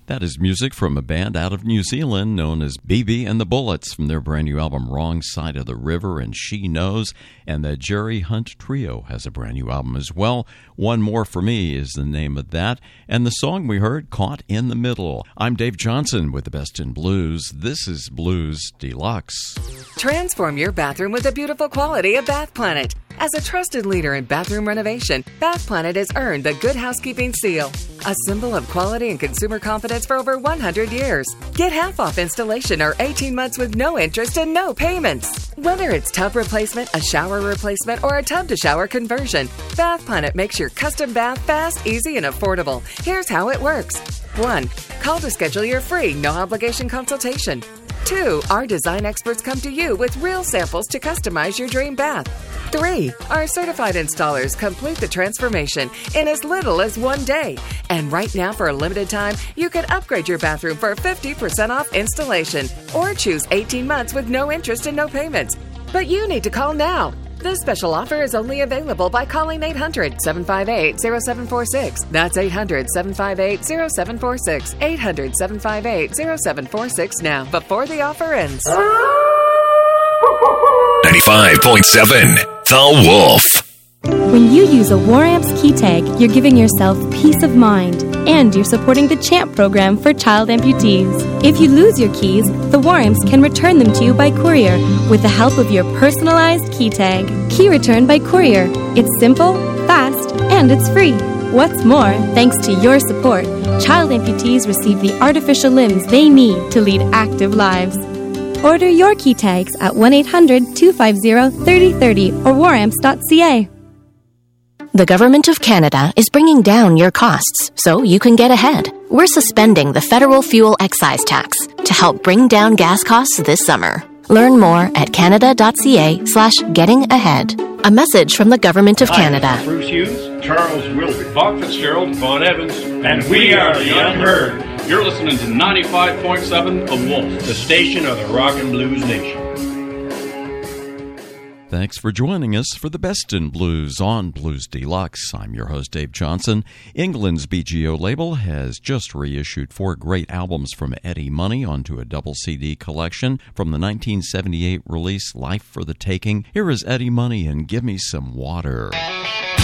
That is music from a band out of New Zealand known as BB and the Bullets from their brand new album Wrong Side of the River and She Knows. And the Jerry Hunt Trio has a brand new album as well. One More For Me is the name of that. And the song we heard, Caught in the Middle. I'm Dave Johnson with the Best in Blues. This is Blues Deluxe. Transform your bathroom with the beautiful quality of Bath Planet. As a trusted leader in bathroom renovation, Bath Planet has earned the Good Housekeeping seal, a symbol of quality and consumer confidence for over 100 years. Get half off installation or 18 months with no interest and no payments. Whether it's tub replacement, a shower replacement, or a tub-to-shower conversion, Bath Planet makes your custom bath fast, easy, and affordable. Here's how it works. 1. Call to schedule your free, no-obligation consultation. 2. Our design experts come to you with real samples to customize your dream bath. 3. Our certified installers complete the transformation in as little as 1 day. And right now, for a limited time, you can upgrade your bathroom for 50% off installation or choose 18 months with no interest and no payments. But you need to call now. This special offer is only available by calling 800-758-0746. That's 800-758-0746. 800-758-0746 now, before the offer ends. 95.7 The Wolf. When you use a War Amps key tag, you're giving yourself peace of mind, and you're supporting the CHAMP program for child amputees. If you lose your keys, the War Amps can return them to you by courier with the help of your personalized key tag. Key return by courier. It's simple, fast, and it's free. What's more, thanks to your support, child amputees receive the artificial limbs they need to lead active lives. Order your key tags at 1-800-250-3030 or waramps.ca. The Government of Canada is bringing down your costs so you can get ahead. We're suspending the federal fuel excise tax to help bring down gas costs this summer. Learn more at canada.ca/getting-ahead. A message from the Government of Canada. Hi, Bruce Hughes, Charles Wilby, Bob Fitzgerald, Vaughn Evans, and we are the Unheard. You're listening to 95.7 The Wolf, the station of the Rock and Blues Nation. Thanks for joining us for the Best in Blues on Blues Deluxe. I'm your host, Dave Johnson. England's BGO label has just reissued 4 great albums from Eddie Money onto a double CD collection from the 1978 release Life for the Taking. Here is Eddie Money and Give Me Some Water.